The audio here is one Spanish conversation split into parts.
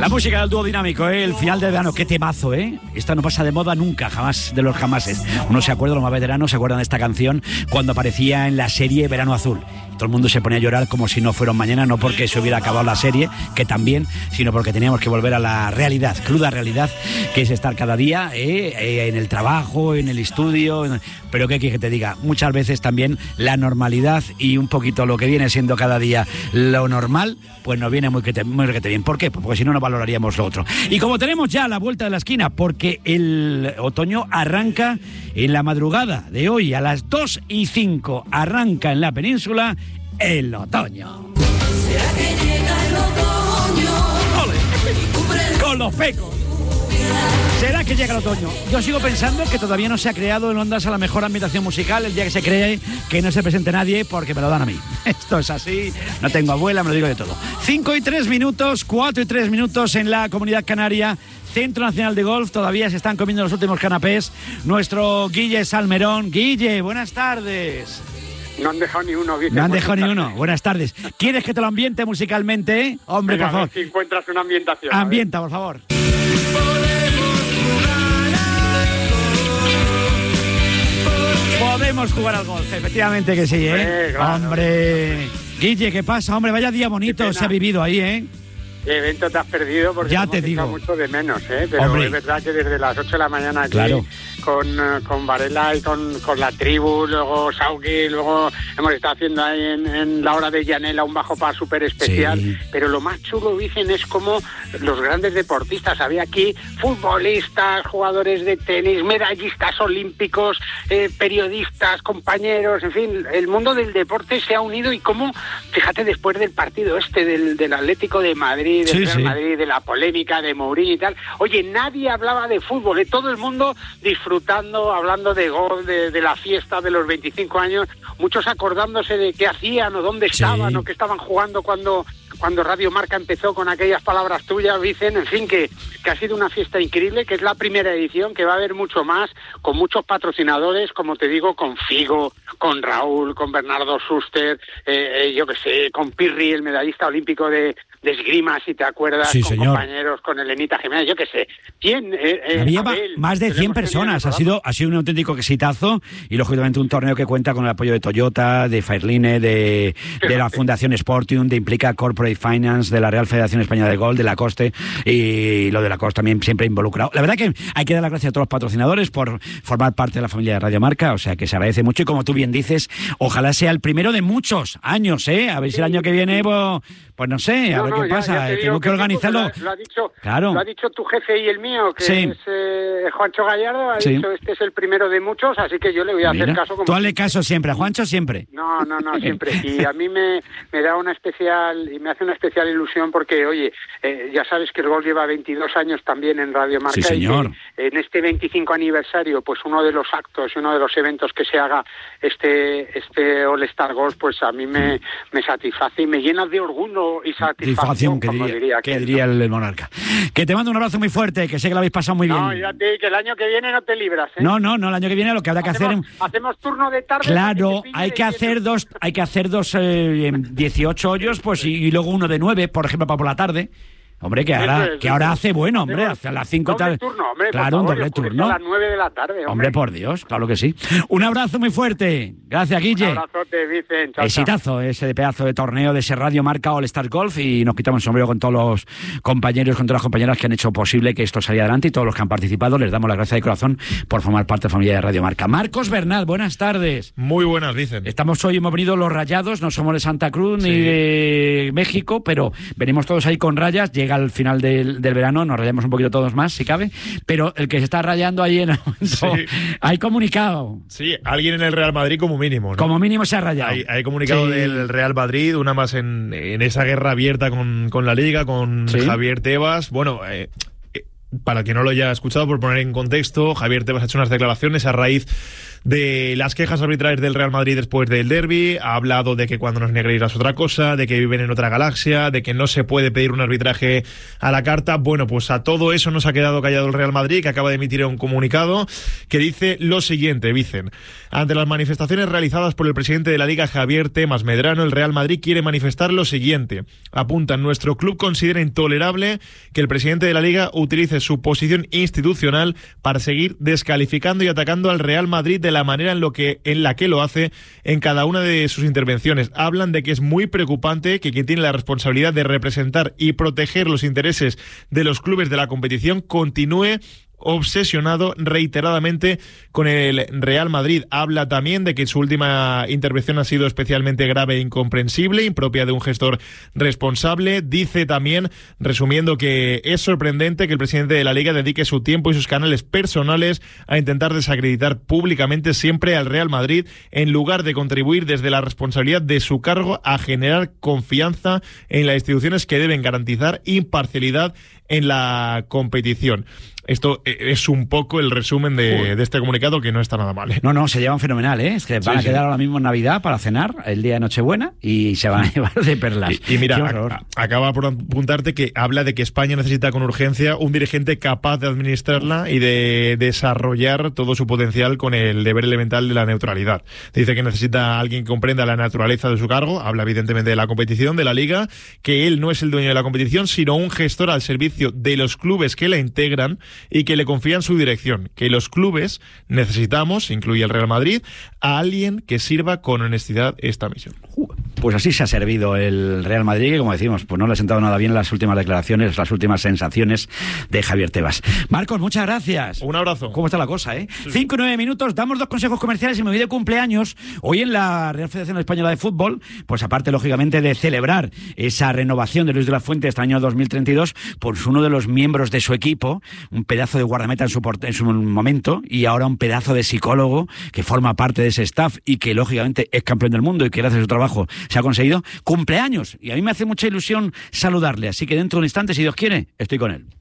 La música del dúo dinámico, el final del verano, qué temazo, Esta no pasa de moda nunca, jamás de los jamases. Uno se acuerda, los más veteranos se acuerdan de esta canción cuando aparecía en la serie Verano Azul. Todo el mundo se ponía a llorar como si no fuera un mañana, no porque se hubiera acabado la serie, que también, sino porque teníamos que volver a la realidad, cruda realidad, que es estar cada día en el trabajo, en el estudio. Pero qué quieres que te diga, muchas veces también la normalidad y un poquito lo que viene siendo cada día lo normal, pues nos viene muy bien. ¿Por qué? Pues porque si no, no valoraríamos lo otro. Y como tenemos ya a la vuelta de la esquina, porque el otoño arranca en la madrugada de hoy, a las 2:05, arranca en la península el otoño. ¿Será que llega el otoño? ¡Ole! Con los pecos. ¿Será que llega el otoño? Yo sigo pensando que todavía no se ha creado en Ondas a la mejor ambientación musical. El día que se cree, que no se presente nadie, porque me lo dan a mí. Esto es así, no tengo abuela, me lo digo de todo. 5:03, 4:03 en la Comunidad Canaria. Centro Nacional de Golf, todavía se están comiendo los últimos canapés. Nuestro Guille Salmerón. Guille, buenas tardes. No han dejado ni uno, Guille. No han dejado ni uno. Buenas tardes. ¿Quieres que te lo ambiente musicalmente? Hombre, venga, por favor. Si encuentras una ambientación. Ambienta, por favor. Podemos jugar al golf, efectivamente que sí, Claro. Hombre. Guille, ¿qué pasa? Hombre, vaya día bonito se ha vivido ahí, ¿Qué evento te has perdido? Porque ya hemos te digo. mucho de menos, Pero Hombre. es verdad que desde las 8 de la mañana aquí, Claro. con Varela y con la tribu, luego Sauki, luego hemos estado haciendo ahí en la hora de Llanela un bajo par súper especial. Sí. Pero lo más chulo, dicen, es como los grandes deportistas. Había aquí futbolistas, jugadores de tenis, medallistas olímpicos, periodistas, compañeros, en fin, el mundo del deporte se ha unido y cómo, fíjate, después del partido del Atlético de Madrid, del Real Madrid, de la polémica de Mourinho y tal, oye, nadie hablaba de fútbol, todo el mundo disfrutando, hablando de gol, de la fiesta de los 25 años, muchos acordándose de qué hacían o dónde estaban o qué estaban jugando cuando Radio Marca empezó con aquellas palabras tuyas, dicen, en fin, que ha sido una fiesta increíble, que es la primera edición, que va a haber mucho más, con muchos patrocinadores, como te digo, con Figo, con Raúl, con Bernardo Suster, yo qué sé, con Pirri, el medallista olímpico de esgrima, si te acuerdas, sí, con señor. compañeros, con Elenita Jiménez, yo qué sé. ¿Quién? Había Abel, más de 100 personas, ha sido un auténtico exitazo y lógicamente un torneo que cuenta con el apoyo de Toyota, de Fairline, de la Fundación Sportium, de Implica Corporate Finance, de la Real Federación Española de Golf, de Lacoste, y lo de Lacoste también siempre involucrado. La verdad que hay que dar las gracias a todos los patrocinadores por formar parte de la familia de Radio Marca, o sea que se agradece mucho y como tú bien dices, ojalá sea el primero de muchos años, a ver si el año que viene, pues no sé, a ver qué pasa, tengo que organizarlo. Lo ha dicho tu jefe y el mío, que es Juancho Gallardo, ha dicho este es el primero de muchos, así que yo le voy a hacer caso. Tú hazle caso siempre, a Juancho siempre. No, siempre. Y a mí me da una especial, y me hace una especial ilusión porque, oye, ya sabes que el golf lleva 22 años también en Radio Marca. Sí, señor. Y en este 25 aniversario, pues uno de los actos y uno de los eventos que se haga este All Star Golf, pues a mí me satisface y me llena de orgullo y satisfacción, como diría el monarca. Que te mando un abrazo muy fuerte, que sé que lo habéis pasado muy bien. No, ya que el año que viene no te libras, No, el año que viene lo que habrá que hacer... Hacemos turno de tarde. Claro, hay que hacer dos 18 hoyos, pues y luego uno de 9, por ejemplo, para por la tarde. Hombre, que ahora hace bueno, hombre, hacia las 5 tal. Claro, un doble turno. A las 9 de la tarde, hombre, por Dios, claro que sí. Un abrazo muy fuerte. Gracias, Guille. Un abrazote, Vicen. Chao, exitazo ese de pedazo de torneo de ese Radio Marca All Star Golf y nos quitamos el sombrero con todos los compañeros, con todas las compañeras que han hecho posible que esto saliera adelante y todos los que han participado. Les damos las gracias de corazón por formar parte de la familia de Radio Marca. Marcos Bernal, buenas tardes. Muy buenas, Vicen. Estamos hoy, hemos venido los rayados, no somos de Santa Cruz ni de México, pero venimos todos ahí con rayas. Llega al final del verano, nos rayamos un poquito todos más, si cabe, pero el que se está rayando ahí en el momento, hay comunicado. Sí, alguien en el Real Madrid como mínimo, ¿no? Como mínimo se ha rayado. Hay comunicado del Real Madrid, una más en esa guerra abierta con la Liga, con Javier Tebas. Bueno, para el que no lo haya escuchado, por poner en contexto, Javier Tebas ha hecho unas declaraciones a raíz de las quejas arbitrales del Real Madrid después del derbi, ha hablado de que cuando nos negreiras otra cosa, de que viven en otra galaxia, de que no se puede pedir un arbitraje a la carta. Bueno, pues a todo eso nos ha quedado callado el Real Madrid, que acaba de emitir un comunicado que dice lo siguiente, dicen: ante las manifestaciones realizadas por el presidente de la Liga, Javier Temas Medrano, el Real Madrid quiere manifestar lo siguiente. Apuntan: nuestro club considera intolerable que el presidente de la Liga utilice su posición institucional para seguir descalificando y atacando al Real Madrid de la manera en la que lo hace en cada una de sus intervenciones. Hablan de que es muy preocupante que quien tiene la responsabilidad de representar y proteger los intereses de los clubes de la competición continúe obsesionado reiteradamente con el Real Madrid. Habla también de que su última intervención ha sido especialmente grave e incomprensible, impropia de un gestor responsable. Dice también, resumiendo, que es sorprendente que el presidente de la Liga dedique su tiempo y sus canales personales a intentar desacreditar públicamente siempre al Real Madrid, en lugar de contribuir desde la responsabilidad de su cargo a generar confianza en las instituciones que deben garantizar imparcialidad en la competición. Esto es un poco el resumen de este comunicado, que no está nada mal, ¿eh? No, se llevan fenomenal, ¿eh? Es que van a quedar ahora mismo en Navidad para cenar, el día de Nochebuena, y se van a llevar de perlas. Y mira, acaba por apuntarte que habla de que España necesita con urgencia un dirigente capaz de administrarla y de desarrollar todo su potencial con el deber elemental de la neutralidad. Dice que necesita a alguien que comprenda la naturaleza de su cargo, habla evidentemente de la competición, de la Liga, que él no es el dueño de la competición, sino un gestor al servicio de los clubes que la integran y que le confían su dirección, que los clubes necesitamos, incluye el Real Madrid, a alguien que sirva con honestidad esta misión. Pues así se ha servido el Real Madrid, que como decimos, pues no le ha sentado nada bien las últimas declaraciones, las últimas sensaciones de Javier Tebas. Marcos, muchas gracias. Un abrazo. ¿Cómo está la cosa, eh? 5 y 9 minutos, damos 2 consejos comerciales y me voy de cumpleaños. Hoy en la Real Federación Española de Fútbol, pues aparte, lógicamente, de celebrar esa renovación de Luis de la Fuente hasta el año 2032, pues uno de los miembros de su equipo, un pedazo de guardameta en su momento, y ahora un pedazo de psicólogo que forma parte de ese staff y que lógicamente es campeón del mundo y que gracias a su trabajo se ha conseguido, cumpleaños, y a mí me hace mucha ilusión saludarle, así que dentro de un instante, si Dios quiere, estoy con él.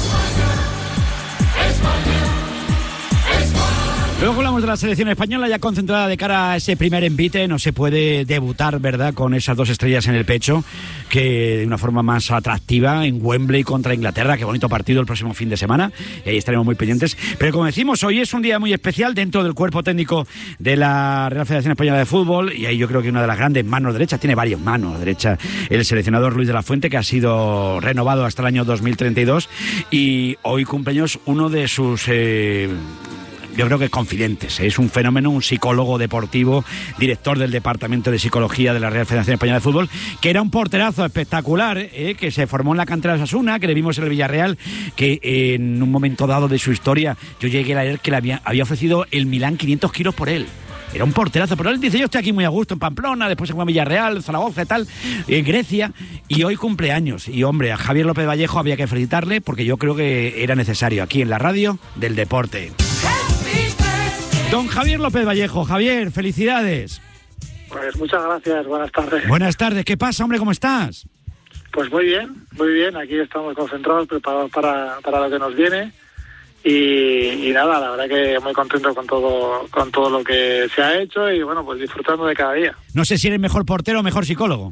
Luego hablamos de la selección española ya concentrada de cara a ese primer envite. No se puede debutar, ¿verdad?, con esas 2 estrellas en el pecho, que de una forma más atractiva en Wembley contra Inglaterra. Qué bonito partido el próximo fin de semana, y ahí estaremos muy pendientes. Pero como decimos, hoy es un día muy especial dentro del cuerpo técnico de la Real Federación Española de Fútbol, y ahí yo creo que una de las grandes manos derechas, tiene varias manos derechas, el seleccionador Luis de la Fuente, que ha sido renovado hasta el año 2032, y hoy cumpleaños uno de sus... yo creo que confidentes, es un fenómeno, un psicólogo deportivo, director del Departamento de Psicología de la Real Federación Española de Fútbol, que era un porterazo espectacular, que se formó en la cantera de Osasuna, que le vimos en el Villarreal, que en un momento dado de su historia yo llegué a leer que le había ofrecido el Milán 500 kilos por él. Era un porterazo, pero él dice: yo estoy aquí muy a gusto en Pamplona, después se fue a Villarreal, Zaragoza y tal, en Grecia, y hoy cumpleaños. Y hombre, a Javier López Vallejo había que felicitarle, porque yo creo que era necesario aquí en la radio del deporte. Don Javier López Vallejo. Javier, felicidades. Pues muchas gracias, buenas tardes. Buenas tardes, ¿qué pasa, hombre? ¿Cómo estás? Pues muy bien, aquí estamos concentrados, preparados para lo que nos viene. Y nada, la verdad que muy contento con todo lo que se ha hecho, y bueno, pues disfrutando de cada día. No sé si eres mejor portero o mejor psicólogo.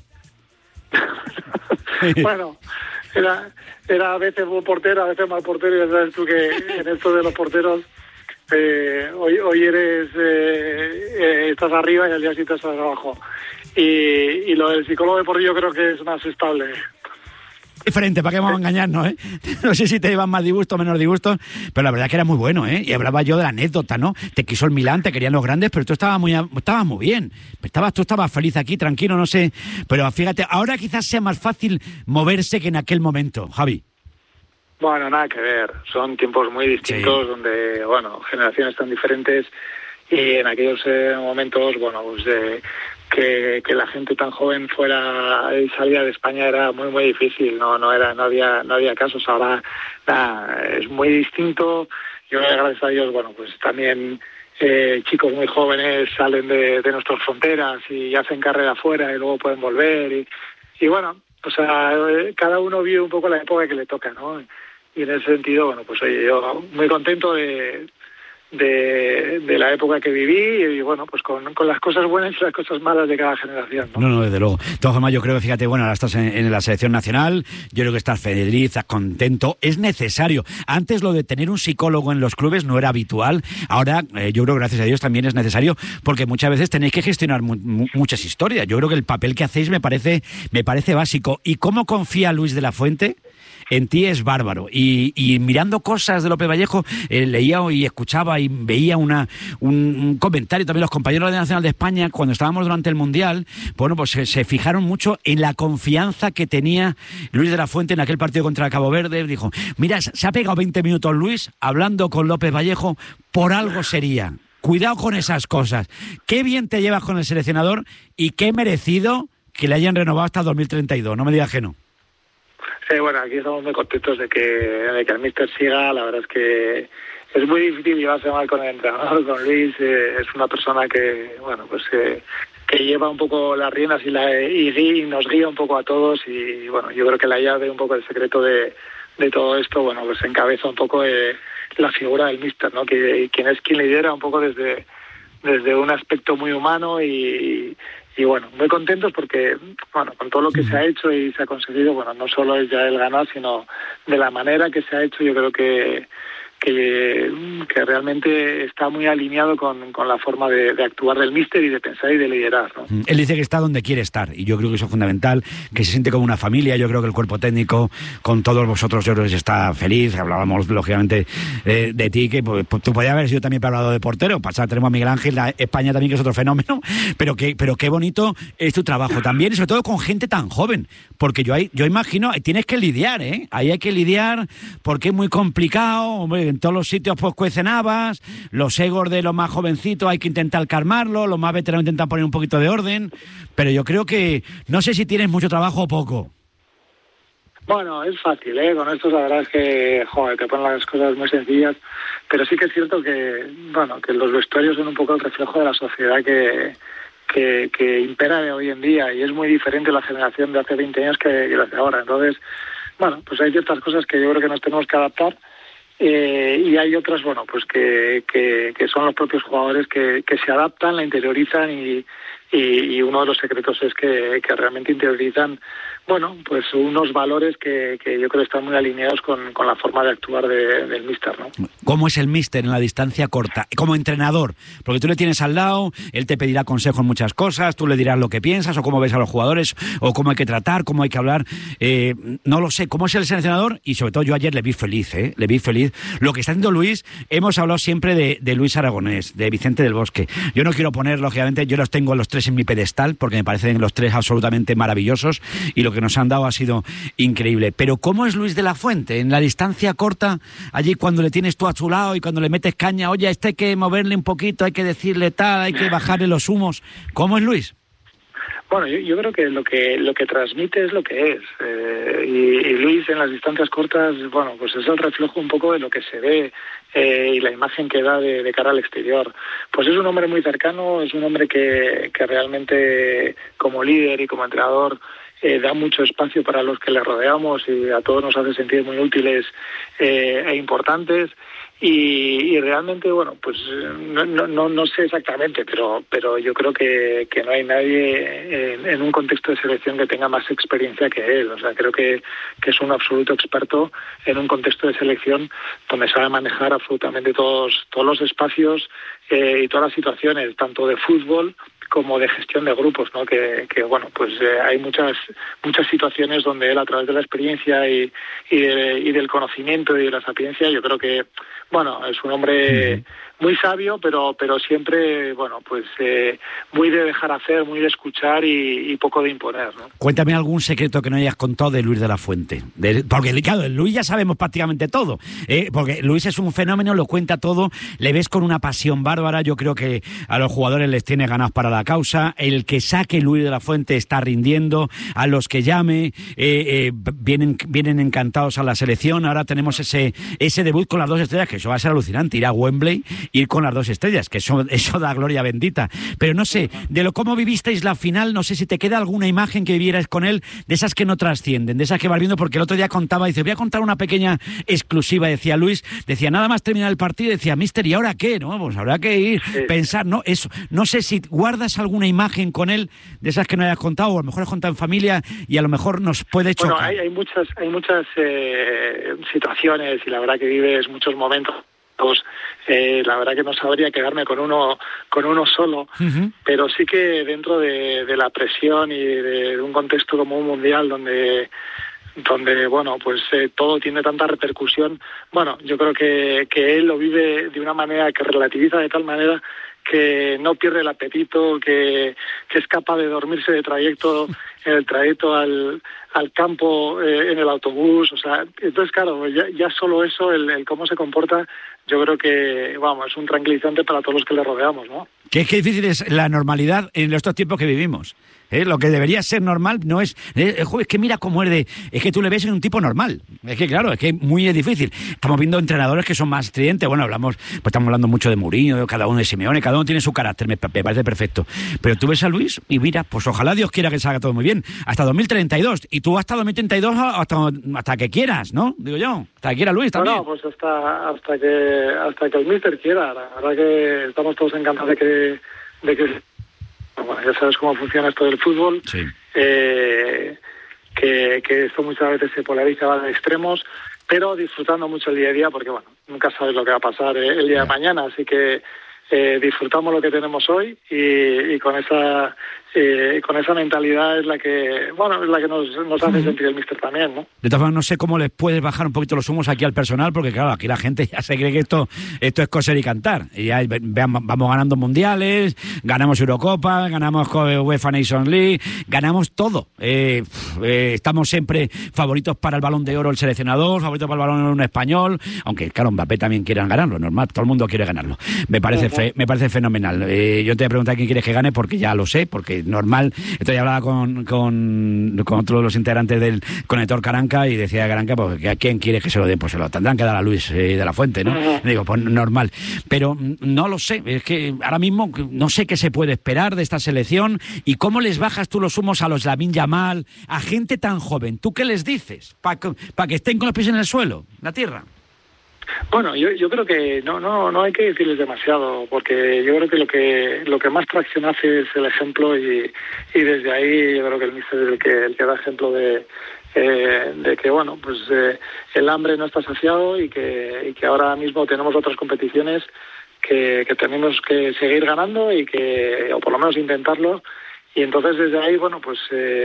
Bueno, era a veces buen portero, a veces mal portero, y ya sabes tú que en esto de los porteros hoy eres estás arriba y al día siguiente estás abajo, y lo del psicólogo deportivo creo que es más estable. Diferente, ¿para qué vamos a engañarnos, eh? No sé si te llevan más disgusto o menos disgusto, pero la verdad que era muy bueno, ¿eh? Y hablaba yo de la anécdota, ¿no? Te quiso el Milán, te querían los grandes, pero tú estabas muy bien. Tú estabas feliz aquí, tranquilo, no sé. Pero fíjate, ahora quizás sea más fácil moverse que en aquel momento, Javi. Bueno, nada que ver. Son tiempos muy distintos, sí, donde, bueno, generaciones tan diferentes, y en aquellos momentos, bueno, pues que la gente tan joven fuera y salía de España era muy muy difícil, no había casos. Ahora es muy distinto. Yo, gracias a Dios, bueno, pues también chicos muy jóvenes salen de nuestras fronteras y hacen carrera afuera y luego pueden volver, y bueno, o sea, cada uno vive un poco la época que le toca, ¿no? Y en ese sentido, bueno, pues oye, yo muy contento de de la época que viví y bueno, pues con las cosas buenas y las cosas malas de cada generación, ¿no? No, desde luego. De todas formas, yo creo que, fíjate, bueno, ahora estás en la selección nacional, yo creo que estás feliz, estás contento, es necesario. Antes lo de tener un psicólogo en los clubes no era habitual, ahora yo creo que gracias a Dios también es necesario, porque muchas veces tenéis que gestionar muchas historias. Yo creo que el papel que hacéis me parece básico. ¿Y cómo confía Luis de la Fuente? En ti es bárbaro. Y mirando cosas de López Vallejo, leía y escuchaba y veía un comentario también los compañeros de la Nacional de España cuando estábamos durante el Mundial. Bueno, pues se fijaron mucho en la confianza que tenía Luis de la Fuente en aquel partido contra Cabo Verde. Dijo, mira, se ha pegado 20 minutos Luis hablando con López Vallejo, por algo sería. Cuidado con esas cosas. Qué bien te llevas con el seleccionador y qué merecido que le hayan renovado hasta 2032. No me digas que no. Sí, bueno, aquí estamos muy contentos de que el míster siga. La verdad es que es muy difícil llevarse mal con el entrenador, con Luis. Es una persona que, bueno, pues que lleva un poco las riendas y nos guía un poco a todos. Y bueno, yo creo que la llave, un poco el secreto de todo esto, bueno, pues encabeza un poco la figura del míster, ¿no? Que quien lidera un poco desde un aspecto muy humano y bueno, muy contentos porque, bueno, con todo lo que se ha hecho y se ha conseguido, bueno, no solo es ya el ganar, sino de la manera que se ha hecho, yo creo que realmente está muy alineado con la forma de actuar del míster y de pensar y de liderar, ¿no? Él dice que está donde quiere estar y yo creo que eso es fundamental, que se siente como una familia. Yo creo que el cuerpo técnico con todos vosotros yo creo que está feliz. Hablábamos lógicamente de ti, que pues, tú podías haber sido también hablado de portero. Tenemos a Miguel Ángel, España también, que es otro fenómeno, pero qué bonito es tu trabajo también, y sobre todo con gente tan joven, porque yo imagino, tienes que lidiar, ahí hay que lidiar porque es muy complicado, hombre. En todos los sitios pues cuecen habas, los egos de los más jovencitos hay que intentar calmarlos, los más veteranos intentan poner un poquito de orden, pero yo creo que, no sé si tienes mucho trabajo o poco. Bueno, es fácil, con esto la verdad es que, te ponen las cosas muy sencillas, pero sí que es cierto que, bueno, que los vestuarios son un poco el reflejo de la sociedad que impera de hoy en día, y es muy diferente la generación de hace 20 años que la de ahora. Entonces, bueno, pues hay ciertas cosas que yo creo que nos tenemos que adaptar. Y hay otras, bueno, pues que son los propios jugadores que se adaptan, la interiorizan y uno de los secretos es que realmente interiorizan, bueno, pues unos valores que yo creo están muy alineados con la forma de actuar del míster, ¿no? ¿Cómo es el míster en la distancia corta? Como entrenador, porque tú le tienes al lado, él te pedirá consejo en muchas cosas, tú le dirás lo que piensas o cómo ves a los jugadores o cómo hay que tratar, cómo hay que hablar. No lo sé, ¿cómo es el seleccionador? Y sobre todo yo ayer le vi feliz. Lo que está haciendo Luis, hemos hablado siempre de Luis Aragonés, de Vicente del Bosque. Yo no quiero poner, lógicamente, yo los tengo los tres en mi pedestal porque me parecen los tres absolutamente maravillosos y lo que nos han dado ha sido increíble. Pero ¿cómo es Luis de la Fuente en la distancia corta, allí cuando le tienes tú a su lado y cuando le metes caña? Oye, hay que moverle un poquito, hay que decirle tal, hay que bajarle los humos. ¿Cómo es Luis? Bueno, yo creo que lo que transmite es lo que es. Y Luis en las distancias cortas, bueno, pues es el reflejo un poco de lo que se ve y la imagen que da de cara al exterior. Pues es un hombre muy cercano, es un hombre que realmente como líder y como entrenador da mucho espacio para los que le rodeamos y a todos nos hace sentir muy útiles e importantes. Y realmente, bueno, pues no sé exactamente, pero yo creo que no hay nadie en un contexto de selección que tenga más experiencia que él. O sea, creo que es un absoluto experto en un contexto de selección donde sabe manejar absolutamente todos los espacios y todas las situaciones, tanto de fútbol como de gestión de grupos, ¿no? Que bueno, pues hay muchas situaciones donde él, a través de la experiencia y del conocimiento y de la sapiencia, yo creo que, bueno, es un hombre muy sabio, pero siempre, bueno, pues muy de dejar hacer, muy de escuchar y poco de imponer, ¿no? Cuéntame algún secreto que no hayas contado de Luis de la Fuente. Porque, claro, de Luis ya sabemos prácticamente todo, porque Luis es un fenómeno, lo cuenta todo, le ves con una pasión bárbara. Yo creo que a los jugadores les tiene ganados para la causa. El que saque Luis de la Fuente está rindiendo. A los que llame vienen encantados a la selección. Ahora tenemos ese debut con las 2 estrellas, que eso va a ser alucinante. Ir a Wembley ir con las 2 estrellas, que eso da gloria bendita. Pero no sé, de lo cómo vivisteis la final, no sé si te queda alguna imagen que vivierais con él, de esas que no trascienden, de esas que vas viendo, porque el otro día contaba, dice, voy a contar una pequeña exclusiva, decía Luis, decía, nada más terminar el partido, decía, mister, ¿y ahora qué? No, pues habrá que ir, pensar, no, eso. No sé si guardas alguna imagen con él, de esas que no hayas contado, o a lo mejor has contado en familia, y a lo mejor nos puede chocar. Bueno, hay muchas situaciones, y la verdad que vives muchos momentos. La verdad que no sabría quedarme con uno solo, pero sí que dentro de la presión y de un contexto como un mundial donde bueno, pues todo tiene tanta repercusión, bueno, yo creo que él lo vive de una manera que relativiza de tal manera que no pierde el apetito, que es capaz de dormirse en el trayecto al campo, en el autobús, o sea, entonces claro, ya solo eso, el cómo se comporta, yo creo que, vamos, es un tranquilizante para todos los que le rodeamos, ¿no? Que difícil es la normalidad en estos tiempos que vivimos. Lo que debería ser normal no es... joder, es que mira cómo es que tú le ves en un tipo normal. Es que claro, es que muy difícil. Estamos viendo entrenadores que son más estridentes. Bueno, estamos hablando mucho de Mourinho, cada uno de Simeone, cada uno tiene su carácter, me parece perfecto. Pero tú ves a Luis y mira, pues ojalá Dios quiera que salga todo muy bien. Hasta 2032. Y tú hasta 2032 hasta que quieras, ¿no? Digo yo. Hasta que quiera Luis también. Bueno, pues hasta que el míster quiera. La verdad que estamos todos encantados de que bueno, ya sabes cómo funciona esto del fútbol, sí. Que esto muchas veces se polariza, va de extremos, pero disfrutando mucho el día a día, porque bueno, nunca sabes lo que va a pasar el día de mañana, así que disfrutamos lo que tenemos hoy y con esa mentalidad es la que nos hace sentir el míster también, ¿no? De todas formas, no sé cómo les puedes bajar un poquito los humos aquí al personal, porque claro, aquí la gente ya se cree que esto es coser y cantar. Y ya vamos ganando mundiales, ganamos Eurocopa, ganamos UEFA Nations League, ganamos todo. Estamos siempre favoritos para el Balón de Oro el seleccionador, favoritos para el Balón de Oro un español, aunque claro, Mbappé también quiere ganarlo, normal, todo el mundo quiere ganarlo. Me parece fenomenal. Yo te voy a preguntar quién quieres que gane, porque ya lo sé, porque normal. Esto ya hablaba con otro de los integrantes con Héctor Caranca, y decía Caranca, pues, ¿a quién quiere que se lo den? Pues se lo tendrán que dar a Luis de la Fuente, ¿no? Digo, pues normal. Pero no lo sé, es que ahora mismo no sé qué se puede esperar de esta selección y cómo les bajas tú los humos a los Lamine Yamal, a gente tan joven. ¿Tú qué les dices? ¿Para que estén con los pies en el suelo, la tierra? Bueno, yo creo que no hay que decirles demasiado, porque yo creo que lo que más tracción hace es el ejemplo, y desde ahí yo creo que el míster es el que da ejemplo de que bueno, pues el hambre no está saciado y que ahora mismo tenemos otras competiciones que tenemos que seguir ganando o por lo menos intentarlo, y entonces desde ahí, bueno, pues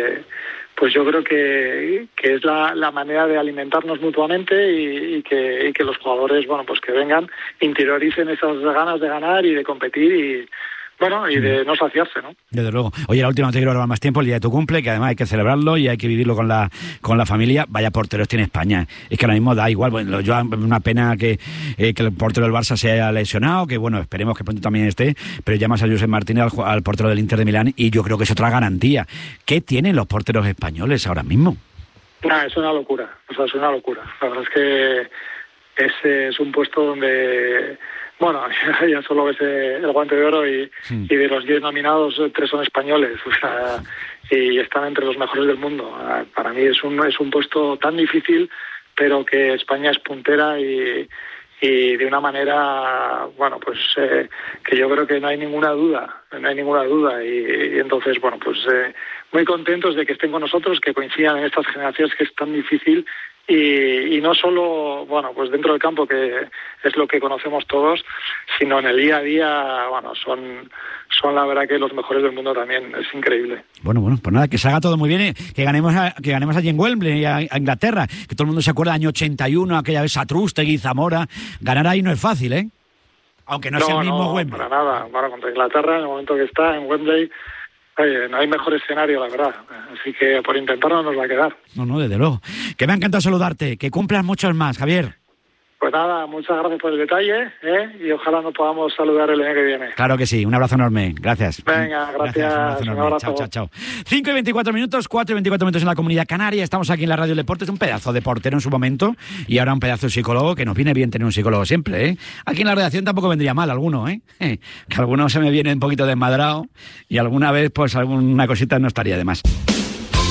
yo creo que es la manera de alimentarnos mutuamente y que los jugadores, bueno, pues que vengan, interioricen esas ganas de ganar y de competir y de no saciarse, ¿no? Desde luego. Oye, la última, no te quiero robar más tiempo, el día de tu cumple, que además hay que celebrarlo y hay que vivirlo con la familia. Vaya porteros tiene España. Es que ahora mismo da igual. Bueno, yo una pena que el portero del Barça se haya lesionado, que bueno, esperemos que pronto también esté, pero llamas a Josep Martínez, al portero del Inter de Milán, y yo creo que es otra garantía. ¿Qué tienen los porteros españoles ahora mismo? Es una locura. O sea, es una locura. La verdad es que es un puesto donde... Bueno, ya solo ves el Guante de Oro y de los 10 nominados, 3 son españoles, o sea, y están entre los mejores del mundo. Para mí es un puesto tan difícil, pero que España es puntera y de una manera, bueno, pues que yo creo que no hay ninguna duda, y entonces, bueno, pues muy contentos de que estén con nosotros, que coincidan en estas generaciones que es tan difícil. Y no solo, bueno, pues dentro del campo, que es lo que conocemos todos, sino en el día a día, bueno, son la verdad que los mejores del mundo también, es increíble. Bueno, pues nada, que salga todo muy bien, que ganemos allí en Wembley, a Inglaterra, que todo el mundo se acuerda del año 81, aquella vez Satrústegui y Zamora, ganar ahí no es fácil, ¿eh? Aunque no es el mismo Wembley. No, para nada, bueno, contra Inglaterra, en el momento que está en Wembley... Oye, no hay mejor escenario, la verdad. Así que por intentarlo nos va a quedar. No, desde luego. Que me ha encantado saludarte. Que cumplas muchos más, Javier. Pues nada, muchas gracias por el detalle, y ojalá nos podamos saludar el año que viene. Claro que sí, un abrazo enorme, gracias. Venga, gracias. Un abrazo. Chao. 5 y 24 minutos, 4 y 24 minutos en la Comunidad Canaria. Estamos aquí en la Radio Deportes, un pedazo de portero en su momento y ahora un pedazo de psicólogo, que nos viene bien tener un psicólogo siempre, ¿eh? Aquí en la redacción tampoco vendría mal alguno, ¿eh? Que alguno se me viene un poquito desmadrado y alguna vez pues alguna cosita no estaría de más.